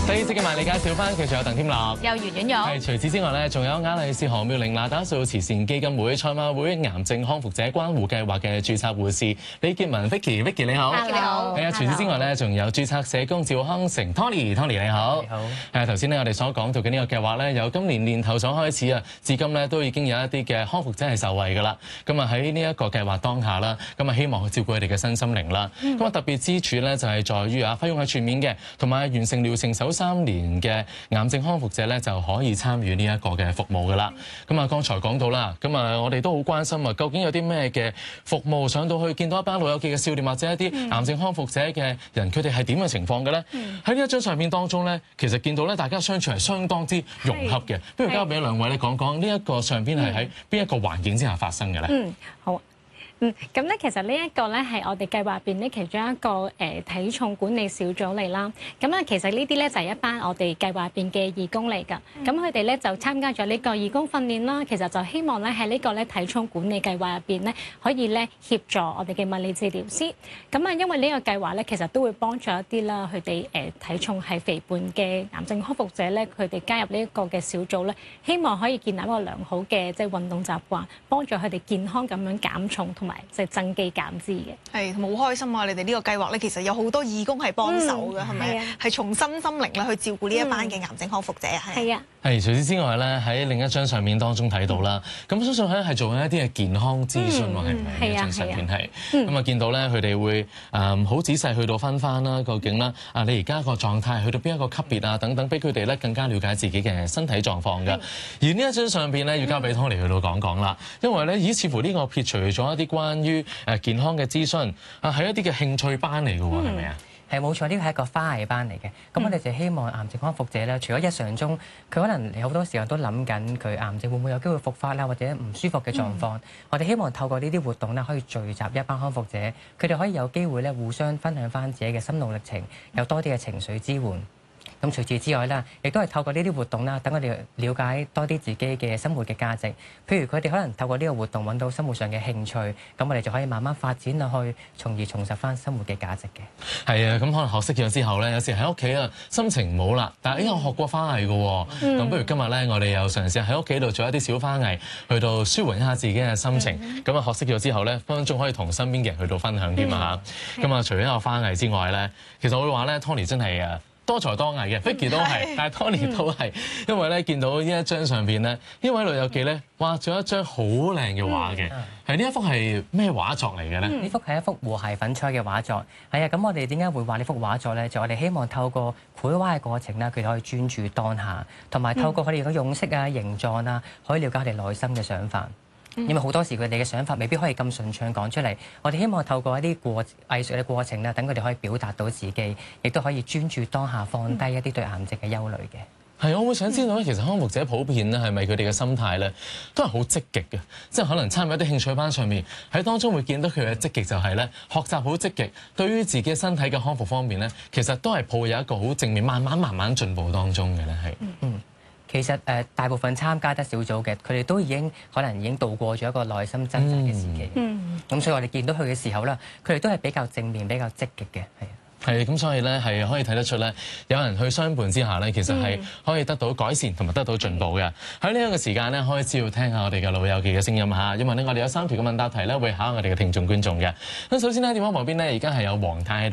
第二節嘅埋你介紹翻，佢仲有鄧添樂， 有袁婉玉。 係除此之外咧，仲有雅麗氏何妙齡那打素慈善基金會賽馬會癌症康復者關護計劃嘅註冊護士李潔文 Vicky 你好。 你好。 係啊，除此之外咧，仲有註冊社工趙康成 Tony 你好。 你好。 係啊，頭先咧我哋所講到嘅呢個計劃咧，由今年年頭所開始啊，至今咧都已經有一啲嘅康復者係受惠㗎啦。咁啊喺呢一個計劃當下啦，咁啊希望去照顧佢哋嘅身心靈啦。咁啊特別之處咧就係在於啊費用係全面嘅，同埋完成療程首3年嘅癌症康復者咧就可以參與呢一個嘅服務㗎啦。咁啊剛才講到啦，咁啊我哋都好關心啊，究竟有啲咩嘅服務上到去見到一班老友記嘅笑臉，或者一啲癌症康復者嘅人，佢哋係點嘅情況嘅咧？喺呢一張相片當中咧，其實見到咧大家相處係相當之融洽嘅。不如交俾兩位咧講講呢一個相片係喺邊一個環境之下發生嘅咧？ 好。咁咧，其實呢一個咧係我哋計劃入邊咧其中一個體重管理小組嚟啦。咁啊，其實呢啲咧就係一班我哋計劃入邊嘅義工嚟㗎。咁佢哋咧就參加咗呢個義工訓練啦。其實就希望咧喺呢個咧體重管理計劃入邊咧，可以咧協助我哋嘅物理治療師。咁啊，因為呢個計劃咧，其實都會幫助一啲啦，佢哋體重係肥胖嘅癌症康復者咧，佢哋加入呢一個嘅小組咧，希望可以建立一個良好嘅即係運動習慣，幫助佢哋健康咁樣減重同埋即係增肌減脂嘅。 係好開心啊！你哋呢個計劃咧，其實有好多義工係幫手嘅，係咪？係從身心靈咧去照顧呢一班嘅癌症康復者啊。 係啊。 係除此之外咧，喺另一張相片當中睇到啦，咁相信咧係做緊一啲嘅健康諮詢喎，係咪？呢張相片係咁啊，見到咧佢哋會好仔細去到分翻啦，究竟啦你而家個狀態去到邊一個級別啊等等，俾佢哋咧更加了解自己嘅身體狀況㗎。而呢一張相片咧，要交俾 Tony 去到講講啦，因為咧似乎呢個撇除咗一啲關於健康嘅諮詢係一啲嘅興趣班嚟㗎喎，係咪啊？ 係冇錯，呢個係一個花藝班嚟嘅。咁我哋就希望癌症康復者咧，除咗日常中佢可能好多時候都諗緊佢癌症會唔會有機會復發啦，或者唔舒服嘅狀況。我哋希望透過呢啲活動咧，可以聚集一班康復者，佢哋可以有機會咧互相分享翻自己嘅心路歷程，有多啲嘅情緒支援。咁除此之外啦，亦都係透過呢啲活動啦，等我哋了解多啲自己嘅生活嘅價值。譬如佢哋可能透過呢個活動揾到生活上嘅興趣，咁我哋就可以慢慢發展落去，從而重拾翻生活嘅價值嘅。 係啊，咁可能學識咗之後咧，有時喺屋企啊心情唔好啦，但係我學過花藝嘅喎，咁不如今日咧我哋又嘗試喺屋企度做一啲小花藝，去到舒緩一下自己嘅心情。咁啊學識咗之後咧，分分鐘可以同身邊嘅人去到分享添啊嚇。咁啊除咗有花藝之外咧，其實我會話咧 Tony 真係多才多藝嘅 ，Vicky 都係，但係 Tony 都係，因為咧見到呢一張相片咧，呢位老友記咧畫咗一張好靚嘅畫嘅，係呢一幅係咩畫作嚟嘅咧？ 呢幅係一幅和諧粉彩嘅畫作，係啊。咁我哋點解會畫呢幅畫作咧？就我哋希望透過繪畫嘅過程啦，佢哋可以專注當下，同埋透過佢哋嘅用色啊、形狀啊，可以了解佢哋內心嘅想法。因為好多時佢哋嘅想法未必可以咁順暢講出嚟，我哋希望透過一啲藝術嘅過程啦，等佢哋可以表達到自己，亦都可以專注當下，放低一啲對癌症嘅憂慮嘅。 係，我會想知道咧，其實康復者普遍咧係咪佢哋嘅心態咧都係好積極嘅，即係可能參與一啲興趣班上面，喺當中會見到佢嘅積極就係咧學習好積極，對於自己身體嘅康復方面咧，其實都係抱有一個好正面，慢慢進步當中嘅咧係。 其實大部分參加得小組嘅，佢哋都可能已經度過咗一個內心掙扎嘅時期。咁所以我哋見到佢嘅時候咧，佢哋都係比較正面、比較積極嘅，係。 係咁，所以咧係可以睇得出咧，有人去相伴之下咧，其實係可以得到改善同埋得到進步嘅。喺呢一個時間咧，開始要聽下我哋嘅老友記嘅聲音嚇，因為咧我哋有3條嘅問答題咧，會考我哋嘅聽眾觀眾嘅。咁首先咧，電話旁邊咧而家係有黃太。